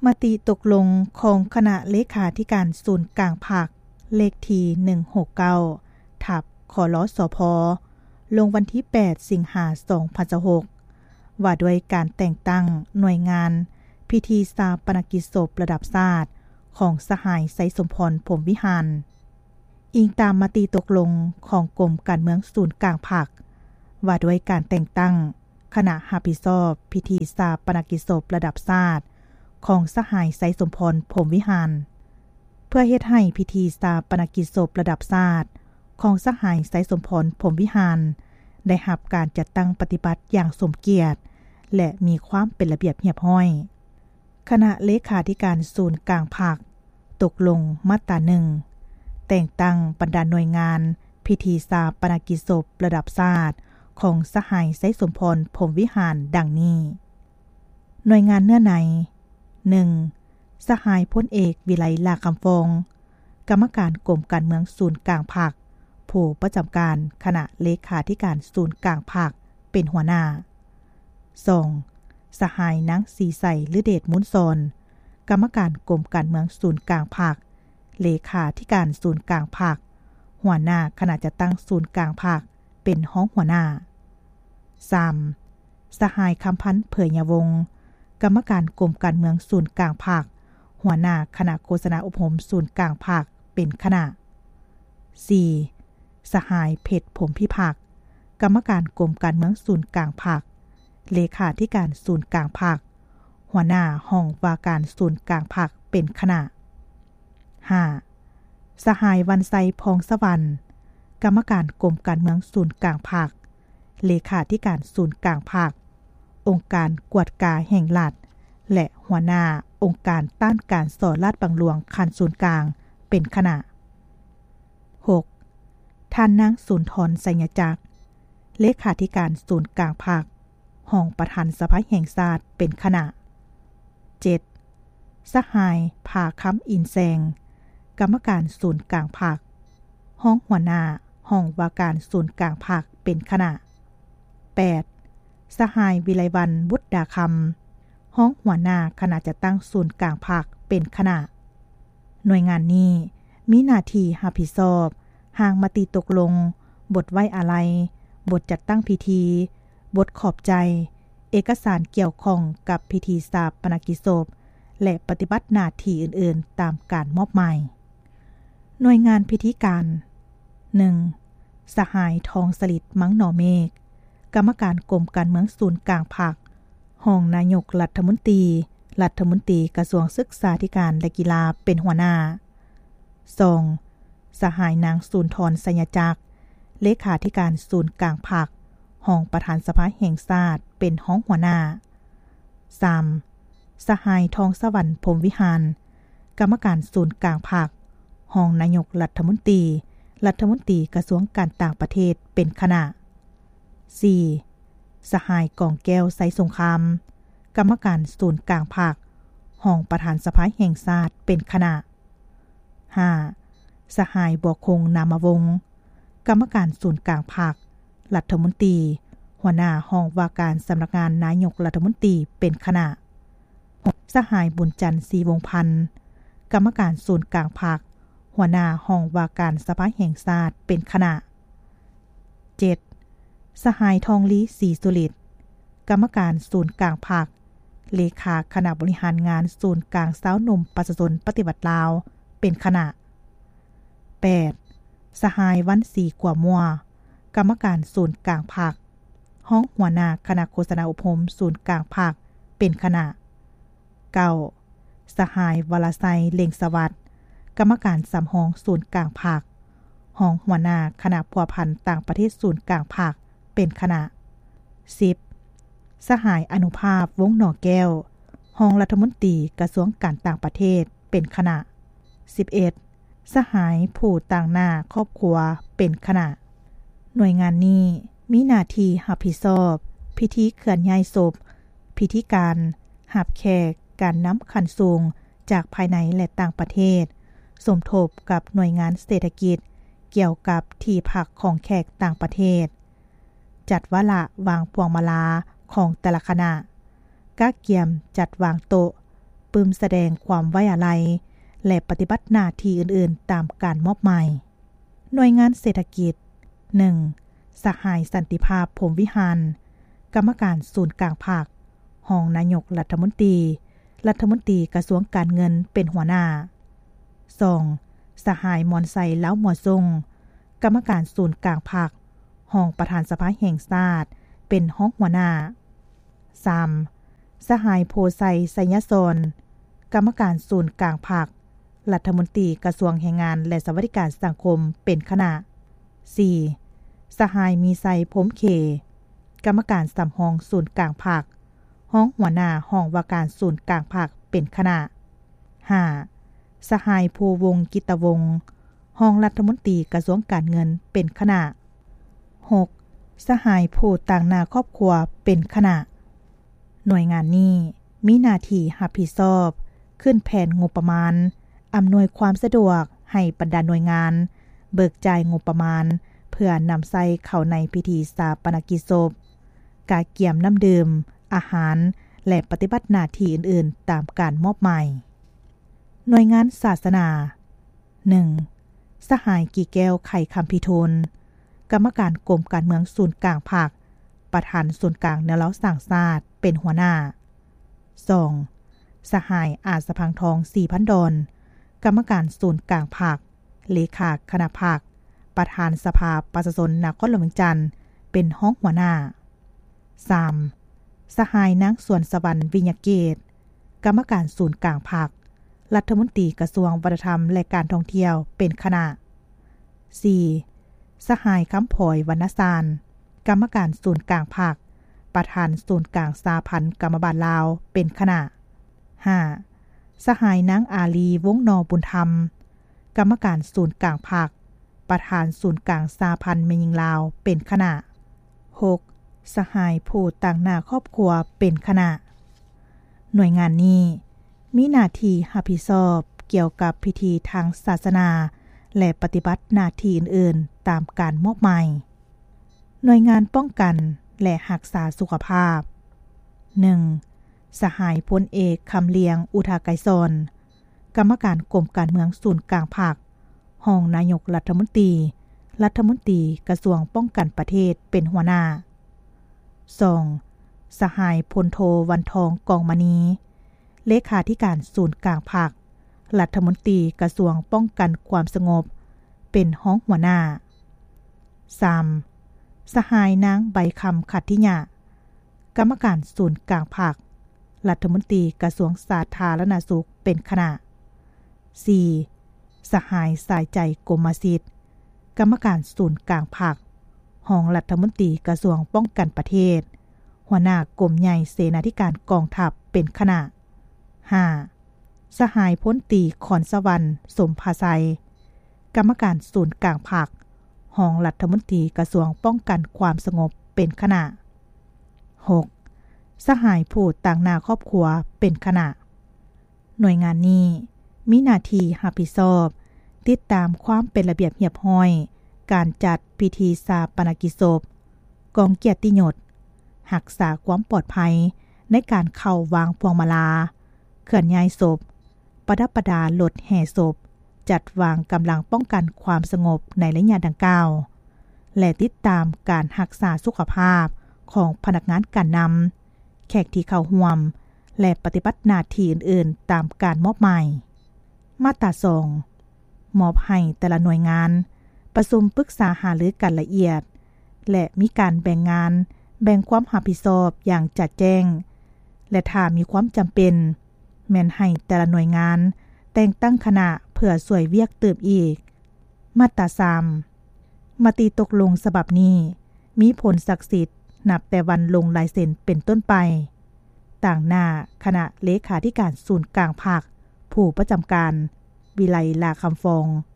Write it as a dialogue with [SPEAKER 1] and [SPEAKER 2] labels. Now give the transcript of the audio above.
[SPEAKER 1] มติตกลงของคณะเลขาธิการศูนย์กลางภาคเลขที่169ทับคลสพลงวันที่8สิงหาคม2026ว่าด้วยการแต่งตั้งหน่วยงานพิธีชาปนกิจศพระดับชาติของสหายไสยสมพรพรหมวิหารอิงตามมติตกลงของกรมการเมืองศูนย์กลางภาคว่าด้วยการแต่งตั้งคณะรับผิดชอบพิธีชาปนกิจศพระดับชาติของสหายไสยสมพรพรหมวิหารเพื่อเฮ็ดให้พิธีชาปนกิจศพระดับชาติของสหายไสยสมพรพรหมวิหารได้รับการจัดตั้งปฏิบัติอย่างสมเกียรติและมีความเป็นระเบียบเรียบร้อยคณะเลขาธิการศูนย์กลางภาคตกลงมาตรา1แต่งตั้งบรรดาหน่วยงานพิธีชาปนกิจศพระดับชาติของสหายไสยสมพรพรหมวิหารดังนี้หน่วยงานเนื้อใน1. สหายพลเอกวิไลลาคำฟองกรรมการกรมการเมืองศูนย์กลางภาคผู้ประจำการคณะเลขาธิการศูนย์กลางภาคเป็นหัวหน้า 2. สหายนางศรีใสฤเดชมุนซอนกรรมการกรมการเมืองศูนย์กลางภาคเลขาธิการศูนย์กลางภาคหัวหน้าคณะจัดตั้งศูนย์กลางภาคเป็นห้องหัวหน้า 3. สหายคำพันธ์เผยยวงศ์กรรมการกรมการเมืองศูนย์กลางภาคหัวหน้าคณะโฆษณาอบรมศูนย์กลางภาคเป็นคณะ 4. สหายเพชรผมพิพักษ์กรรมการกรมการเมืองศูนย์กลางภาคเลขาธิการศูนย์กลางภาคหัวหน้าห้องว่าการศูนย์กลางภาคเป็นคณะ 5. สหายวันไซพองสวรรค์กรรมการกรมการเมืองศูนย์กลางภาคเลขาธิการศูนย์กลางภาคองค์การกวดกาแห่งรัฐและหัวหน้าองค์การต้านการส่อลาดบังหลวงคันศูนย์กลางเป็นคณะ 6. ท่านนางสุนทรไสยจักรเลขาธิการศูนย์กลางภาคห้องประธานสภาแห่งชาติเป็นคณะ 7. สหายภาคำอินแซงกรรมการศูนย์กลางภาคห้องหัวหน้าห้องว่าการศูนย์กลางภาคเป็นคณะ 8. สหายวิไลวรรณบุตรดาคำห้องหัวหน้าคณะจัดตั้งศูนย์กลางภาคเป็นคณะหน่วยงานนี้มีหน้าที่รับผิดชอบหางมติตกลงบทไว้อาลัยบทจัดตั้งพิธีบทขอบใจเอกสารเกี่ยวข้องกับพิธีชาปนกิจศพและปฏิบัติหน้าที่อื่นๆตามการมอบหมายหน่วยงานพิธีการ 1. สหายทองสลิดมังหนอเมฆกรรมการกรมการเมืองศูนย์กลางภาคห้องนายกรัฐมนตรีกระทรวงศึกษาธิการและกีฬาเป็นหัวหน้า 2. สหายนางสุนทรไสยจักรเลขาธิการศูนย์กลางภาคห้องประธานสภาแห่งชาติเป็นห้องหัวหน้า 3. สหายทองสวรรค์พรหมวิหารกรรมการศูนย์กลางภาคห้องนายกรัฐมนตรีกระทรวงการต่างประเทศเป็นคณะ 4. สหายกองแก้วไสยสงครามกรรมการศูนย์กลางภาคห้องประธานสภาแห่งชาติเป็นคณะ 5. สหายบัวคงนามวงศ์กรรมการศูนย์กลางภาครัฐมนตรีหัวหน้าห้องว่าการสำนักงานนายกรัฐมนตรีเป็นคณะ 6. สหายบุญจันทร์ศรีวงศ์พันธ์กรรมการศูนย์กลางภาคหัวหน้าห้องว่าการสภาแห่งชาติเป็นคณะ 7. สหายทองลีศรีสุฤทธิ์กรรมการศูนย์กลางภาคเลขาคณะบริหารงานศูนย์กลางสาวนมประชาชนปฏิบัติลาวเป็นคณะ 8. สหายวันศรีกัวมัวกรรมการศูนย์กลางภาคห้องหัวหน้าคณะโฆษณาอบรมศูนย์กลางภาคเป็นคณะ 9. สหายวรไซเล็งสวัสดิ์กรรมการสำห้องศูนย์กลางภาคห้องหัวหน้าคณะพัวพันธ์ต่างประเทศศูนย์กลางภาคเป็นคณะ 10. สหายอนุภาพวงหน่อแก้วห้องรัฐมนตรีกระทรวงการต่างประเทศเป็นคณะ 11. สหายผู้ต่างหน้าครอบครัวเป็นคณะหน่วยงานนี้มีหน้าที่รับผิดชอบพิธีเคลื่อนย้ายศพพิธีการรับแขกการนำขันสูงจากภายในและต่างประเทศสมทบกับหน่วยงานเศรษฐกิจเกี่ยวกับที่พักของแขกต่างประเทศจัดวาระวางพวงมาลาของแต่ละคณะก้าเกียมจัดวางโต๊ะปลื้มแสดงความไว้อาลัยและปฏิบัติหน้าที่อื่นๆตามการมอบหมายหน่วยงานเศรษฐกิจ 1. สหายสันติภาพพรหมวิหารกรรมการศูนย์กลางภาครองนายกรัฐมนตรีกระทรวงการเงินเป็นหัวหน้า 2. สหายมอนไซเล้าหมอทรงกรรมการศูนย์กลางภาครองประธานสภาแห่งชาติเป็นห้องหัวหน้า 3. สหายโพไซไซยะซอนกรรมการศูนย์กลางภาครัฐมนตรีกระทรวงแรงงานและสวัสดิการสังคมเป็นคณะ 4. สหายมีไซพมเคกรรมการสำรองศูนย์กลางภาคห้องหัวหน้าห้องว่าการศูนย์กลางภาคเป็นคณะ 5. สหายภูวงศ์กิตวงศ์ห้องรัฐมนตรีกระทรวงการเงินเป็นคณะ 6. สหายผู้ต่างหน้าครอบครัวเป็นคณะหน่วยงานนี้มีหน้าที่รับผิดชอบขึ้นแผนงบประมาณอำนวยความสะดวกให้บรรดาหน่วยงานเบิกจ่ายงบประมาณเพื่อนำใส่เข้าในพิธีชาปนกิจศพการเกี่ยมน้ำดื่มอาหารและปฏิบัติหน้าที่อื่นๆตามการมอบหมายหน่วยงานศาสนา 1. สหายกี่แก้วไข่คำพิทูลกรรมการกรมการเมืองศูนย์กลางภาคประธานศูนย์กลางแนวเล้าสร้างชาติเป็นหัวหน้า 2. สหายอาจสะพังทอง4,000 ดอนกรรมการศูนย์กลางภาคเลขาคณะภาคประธานสภาประชาชนนครหลวงจันทร์เป็นห้องหัวหน้า 3. สหายนางสวนสวรรค์วิญญาเกตกรรมการศูนย์กลางภาครัฐมนตรีกระทรวงวัฒนธรรมและการท่องเที่ยวเป็นคณะ 4. สหายคำพลอยวรรณสารกรรมการศูนย์กลางภาคประธานศูนย์กลางสาพันธ์กรรมบาลลาวเป็นคณะ 5. สหายนางอาลีวงศ์นอบุญธรรมกรรมการศูนย์กลางภาคประธานศูนย์กลางสาพันธ์แม่หญิงลาวเป็นคณะ 6. สหายผู้ต่างหน้าครอบครัวเป็นคณะหน่วยงานนี้มีหน้าที่รับผิดชอบเกี่ยวกับพิธีทางศาสนาและปฏิบัติหน้าที่อื่นๆตามการมอบหมายหน่วยงานป้องกันและรักษาสุขภาพ 1. สหายพลเอกคำเลียงอุทาไกรสอนกรรมการกรมการเมืองศูนย์กลางภาครองนายกรัฐมนตรีกระทรวงป้องกันประเทศเป็นหัวหน้า 2. สหายพลโทวันทองกองมณีเลขาธิการศูนย์กลางภาครัฐมนตรีกระทรวงป้องกันความสงบเป็นห้องหัวหน้า 3. สหายนางใบคำขัตถิยะกรรมการศูนย์กลางภาครัฐมนตรีกระทรวงสาธารณสุขเป็นคณะ 4. สหายสายใจกรมสิทธิ์กรรมการศูนย์กลางภาครองรัฐมนตรีกระทรวงป้องกันประเทศหัวหน้ากรมใหญ่เสนาธิการกองทัพเป็นคณะ 5. สหายพลตรีขอนสวรรค์สมภาไซกรรมการศูนย์กลางภาครองรัฐมนตรีกระทรวงป้องกันความสงบเป็นคณะ 6. สหายผู้ต่างหน้าครอบครัวเป็นคณะหน่วยงานนี้มีหน้าที่รับผิดชอบติดตามความเป็นระเบียบเรียบร้อยการจัดพิธีชาปนกิจศพกองเกียรติยศรักษาความปลอดภัยในการเข้าวางพวงมาลาเคลื่อนย้ายศพประดับประดารถแห่ศพจัดวางกำลังป้องกันความสงบในระยะดังกล่าวและติดตามการรักษาสุขภาพของพนักงานการนำแขกที่เข้าร่วมและปฏิบัติหน้าที่อื่นๆตามการมอบหมายมาตรา 2 มอบให้แต่ละหน่วยงานประชุมปรึกษาหารือกันละเอียดและมีการแบ่งงานแบ่งความรับผิดชอบอย่างชัดแจ้งและถ้ามีความจำเป็นแม่นให้แต่ละหน่วยงานแต่งตั้งคณะเพื่อช่วยเวียกเติมอีกมาตรา 3 มติตกลงฉบับนี้มีผลศักดิ์สิทธิ์นับแต่วันลงลายเซ็นเป็นต้นไปต่างหน้าคณะเลขาธิการศูนย์กลางภาคผู้ประจำการวิไลลาคำฟอง